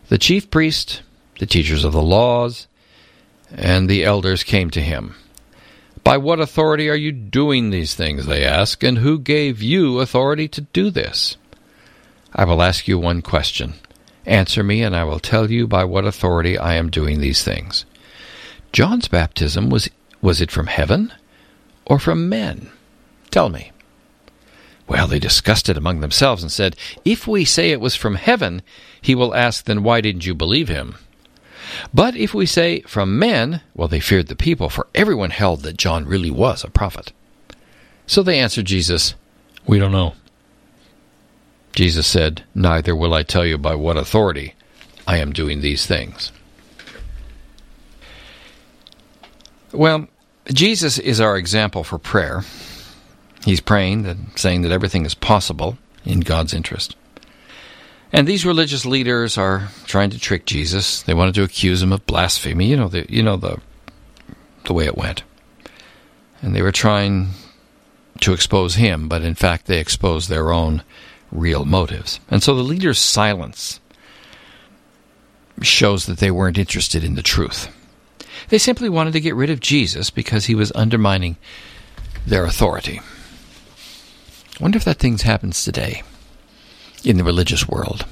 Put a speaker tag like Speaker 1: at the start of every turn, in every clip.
Speaker 1: The chief priests, the teachers of the laws, and the elders came to him. "By what authority are you doing these things?" they asked, "and who gave you authority to do this?" "I will ask you one question. Answer me, and I will tell you by what authority I am doing these things. John's baptism, was it from heaven or from men? Tell me." Well, they discussed it among themselves and said, "If we say it was from heaven, he will ask, 'Then why didn't you believe him?' But if we say from men," well, they feared the people, for everyone held that John really was a prophet. So they answered Jesus, "We don't know." Jesus said, "Neither will I tell you by what authority I am doing these things." Well, Jesus is our example for prayer. He's praying and saying that everything is possible in God's interest. And these religious leaders are trying to trick Jesus. They wanted to accuse him of blasphemy. You know the way it went. And they were trying to expose him, but in fact they exposed their own real motives. And so the leaders' silence shows that they weren't interested in the truth. They simply wanted to get rid of Jesus because he was undermining their authority. I wonder if that thing happens today in the religious world.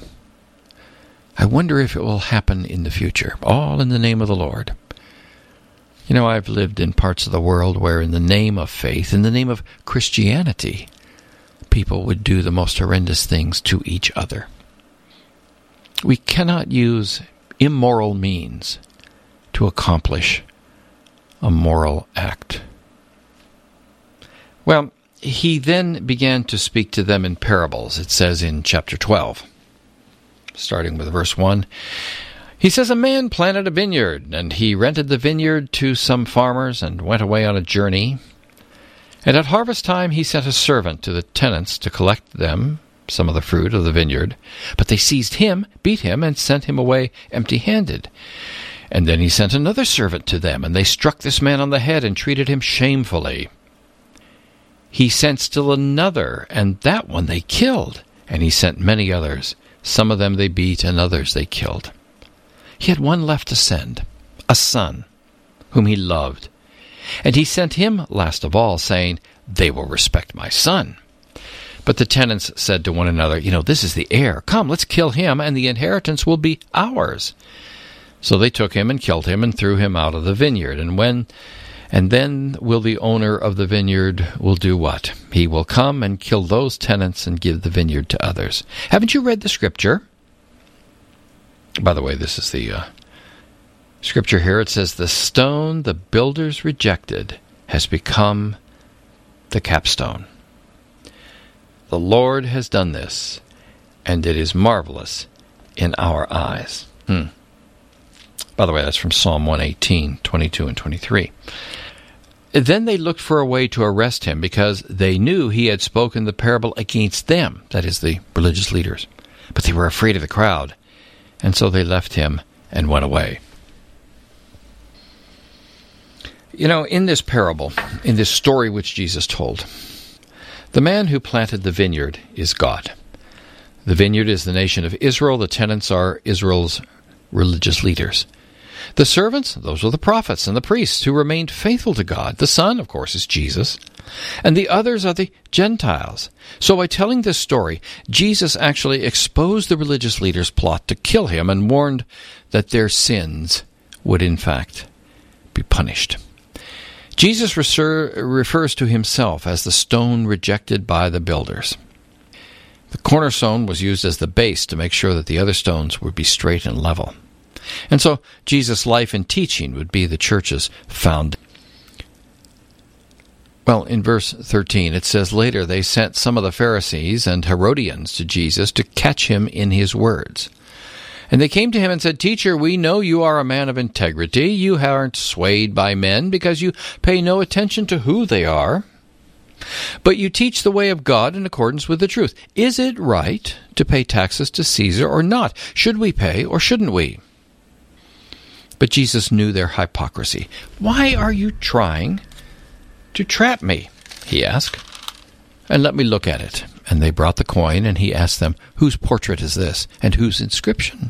Speaker 1: I wonder if it will happen in the future, all in the name of the Lord. You know, I've lived in parts of the world where in the name of faith, in the name of Christianity, people would do the most horrendous things to each other. We cannot use immoral means to accomplish a moral act. Well, he then began to speak to them in parables. It says in chapter 12, starting with verse 1, he says, "A man planted a vineyard, and he rented the vineyard to some farmers and went away on a journey. And at harvest time he sent a servant to the tenants to collect them some of the fruit of the vineyard. But they seized him, beat him, and sent him away empty-handed. And then he sent another servant to them, and they struck this man on the head and treated him shamefully. He sent still another, and that one they killed. And he sent many others. Some of them they beat, and others they killed. He had one left to send, a son, whom he loved. And he sent him last of all, saying, 'They will respect my son.' But the tenants said to one another, 'This is the heir. Come, let's kill him, and the inheritance will be ours.' So they took him and killed him and threw him out of the vineyard. And then will the owner of the vineyard will do what? He will come and kill those tenants and give the vineyard to others." Haven't you read the scripture? By the way, this is the scripture here. It says, "The stone the builders rejected has become the capstone. The Lord has done this, and it is marvelous in our eyes." By the way, that's from Psalm 118, 22 and 23. Then they looked for a way to arrest him because they knew he had spoken the parable against them, that is, the religious leaders. But they were afraid of the crowd, and so they left him and went away. In this parable, in this story which Jesus told, the man who planted the vineyard is God. The vineyard is the nation of Israel. The tenants are Israel's religious leaders. The servants, those are the prophets and the priests who remained faithful to God. The Son, of course, is Jesus. And the others are the Gentiles. So by telling this story, Jesus actually exposed the religious leaders' plot to kill him and warned that their sins would in fact be punished. Jesus refers to himself as the stone rejected by the builders. The cornerstone was used as the base to make sure that the other stones would be straight and level. And so Jesus' life and teaching would be the church's foundation. Well, in verse 13, it says, "Later they sent some of the Pharisees and Herodians to Jesus to catch him in his words. And they came to him and said, 'Teacher, we know you are a man of integrity. You aren't swayed by men because you pay no attention to who they are. But you teach the way of God in accordance with the truth. Is it right to pay taxes to Caesar or not? Should we pay or shouldn't we?' But Jesus knew their hypocrisy. 'Why are you trying to trap me?' he asked. 'And let me look at it.' And they brought the coin, and he asked them, 'Whose portrait is this, and whose inscription?'